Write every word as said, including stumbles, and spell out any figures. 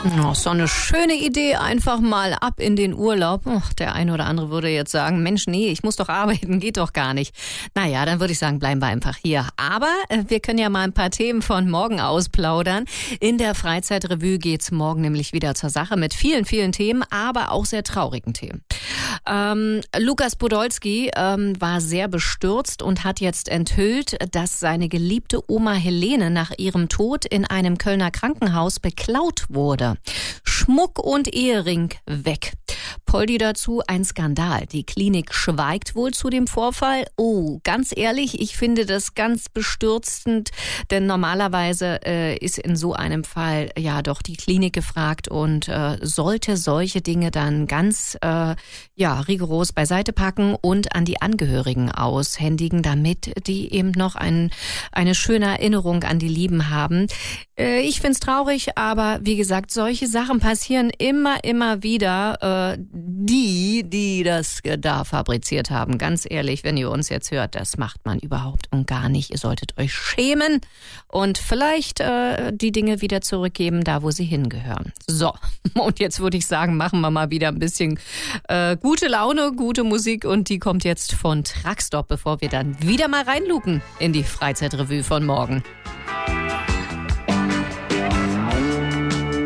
Oh, so eine schöne Idee, einfach mal ab in den Urlaub. Oh, der eine oder andere würde jetzt sagen, Mensch, nee, ich muss doch arbeiten, geht doch gar nicht. Naja, dann würde ich sagen, bleiben wir einfach hier. Aber äh, wir können ja mal ein paar Themen von morgen ausplaudern. In der Freizeitrevue geht's morgen nämlich wieder zur Sache mit vielen, vielen Themen, aber auch sehr traurigen Themen. Ähm, Lukas Podolski ähm, war sehr bestürzt und hat jetzt enthüllt, dass seine geliebte Oma Helene nach ihrem Tod in einem Kölner Krankenhaus beklaut wurde. Schmuck und Ehering weg. Poldi dazu ein Skandal. Die Klinik schweigt wohl zu dem Vorfall. Oh, ganz ehrlich, ich finde das ganz bestürzend, denn normalerweise äh, ist in so einem Fall ja doch die Klinik gefragt und äh, sollte solche Dinge dann ganz äh, ja rigoros beiseite packen und an die Angehörigen aushändigen, damit die eben noch ein, eine schöne Erinnerung an die Lieben haben. Äh, ich find's traurig, aber wie gesagt, solche Sachen passieren immer, immer wieder. Äh, die, die das da fabriziert haben, ganz ehrlich, wenn ihr uns jetzt hört, das macht man überhaupt und gar nicht. Ihr solltet euch schämen und vielleicht äh, die Dinge wieder zurückgeben, da wo sie hingehören. So, und jetzt würde ich sagen, machen wir mal wieder ein bisschen äh, gute Laune, gute Musik und die kommt jetzt von Truckstop, bevor wir dann wieder mal reinluken in die Freizeitrevue von morgen.